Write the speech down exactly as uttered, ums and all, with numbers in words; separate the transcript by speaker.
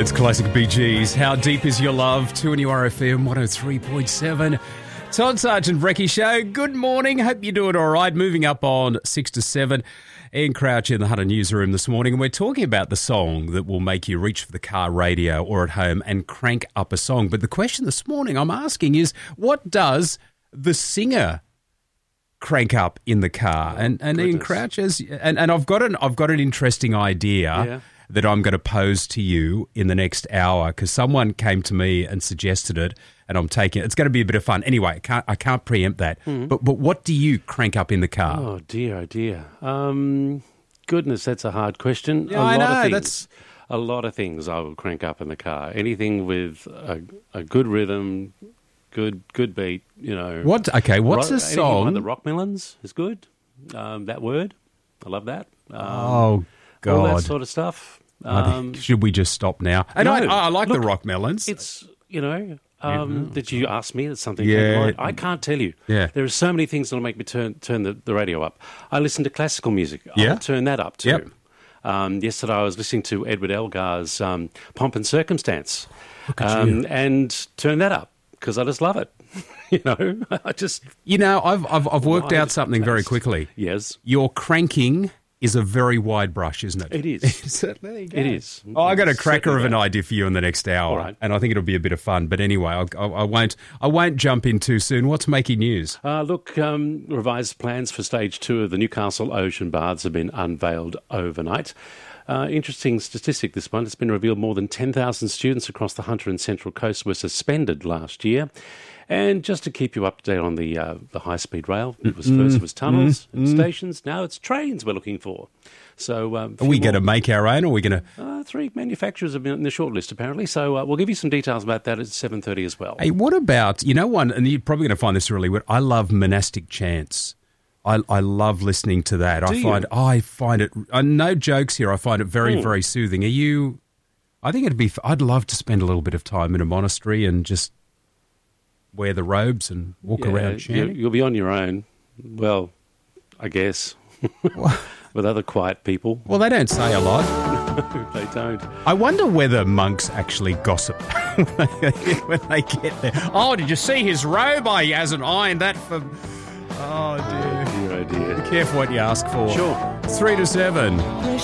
Speaker 1: It's classic Bee Gees. How Deep Is Your Love? two N U R F M one oh three point seven. Todd Sargent Brecky Show. Good morning. Hope you're doing all right. Moving up on six to seven. Ian Crouch in the Hunter newsroom this morning, and we're talking about the song that will make you reach for the car radio or at home and crank up a song. But the question this morning I'm asking is, what does the singer crank up in the car?
Speaker 2: Oh,
Speaker 1: and and Ian Crouch has, and, and I've got an I've got an interesting idea.
Speaker 2: Yeah.
Speaker 1: That I'm going to pose to you in the next hour, because someone came to me and suggested it, and I'm taking it. It's going to be a bit of fun. Anyway, I can't, I can't preempt that. Mm. But but what do you crank up in the car?
Speaker 2: Oh, dear, oh, dear. Um, goodness, that's a hard question.
Speaker 1: Yeah,
Speaker 2: a
Speaker 1: I
Speaker 2: lot
Speaker 1: know.
Speaker 2: Of things,
Speaker 1: that's...
Speaker 2: A lot of things I will crank up in the car. Anything with a, a good rhythm, good good beat, you know.
Speaker 1: What? Okay, what's
Speaker 2: rock,
Speaker 1: a song?
Speaker 2: Like the Rockmelons is good. Um, that word, I love that. Um,
Speaker 1: oh, God.
Speaker 2: All that sort of stuff. Um,
Speaker 1: Should we just stop now? And
Speaker 2: no,
Speaker 1: I, I like
Speaker 2: look,
Speaker 1: the Rockmelons.
Speaker 2: It's, you know, um,
Speaker 1: yeah.
Speaker 2: did you ask me? It's something
Speaker 1: yeah.
Speaker 2: I can't tell you.
Speaker 1: Yeah.
Speaker 2: There are so many things that will make me turn turn the, the radio up. I listen to classical music.
Speaker 1: Yeah.
Speaker 2: I'll turn that up too.
Speaker 1: Yep.
Speaker 2: Um, yesterday I was listening to Edward Elgar's um, Pomp and Circumstance.
Speaker 1: Look at
Speaker 2: um,
Speaker 1: you.
Speaker 2: And turn that up because I just love it. You know, I just...
Speaker 1: You know, I've, I've, I've worked
Speaker 2: Wide
Speaker 1: out something
Speaker 2: taste.
Speaker 1: very quickly.
Speaker 2: Yes.
Speaker 1: Your cranking is a very wide brush, isn't it?
Speaker 2: It is.
Speaker 1: Certainly
Speaker 2: It is.
Speaker 1: Oh, I got a cracker
Speaker 2: Certainly
Speaker 1: of an
Speaker 2: that.
Speaker 1: idea for you in the next hour,
Speaker 2: All right.
Speaker 1: and I think it'll be a bit of fun. But anyway, I, I, I won't. I won't jump in too soon. What's making news?
Speaker 2: Uh, look, um, revised plans for stage two of the Newcastle Ocean Baths have been unveiled overnight. Uh, interesting statistic, this one. It's been revealed more than ten thousand students across the Hunter and Central Coast were suspended last year. And just to keep you up to date on the uh, the high-speed rail, it was first it was tunnels
Speaker 1: mm,
Speaker 2: and
Speaker 1: mm.
Speaker 2: stations. Now it's trains we're looking for. So um,
Speaker 1: Are we going to make our own, or are we going to...
Speaker 2: Uh, three manufacturers have been in the shortlist, apparently. So uh, we'll give you some details about that at seven thirty as well.
Speaker 1: Hey, what about, you know one, and you're probably going to find this really weird, I love monastic chants. I, I love listening to that.
Speaker 2: Do
Speaker 1: I find
Speaker 2: you?
Speaker 1: I find it, uh, no jokes here, I find it very,
Speaker 2: Mm.
Speaker 1: very soothing. Are you, I think it'd be, I'd love to spend a little bit of time in a monastery and just wear the robes and walk
Speaker 2: Yeah,
Speaker 1: around
Speaker 2: you,
Speaker 1: chanting.
Speaker 2: you'll be on your own. Well, I guess. With other quiet people.
Speaker 1: Well, they don't say a lot.
Speaker 2: No, they don't.
Speaker 1: I wonder whether monks actually gossip when they get there. Oh, did you see his robe? Oh, he hasn't ironed that for... Oh, dear.
Speaker 2: Oh, dear, oh, dear.
Speaker 1: Be careful what you ask for.
Speaker 2: Sure.
Speaker 1: Three to seven.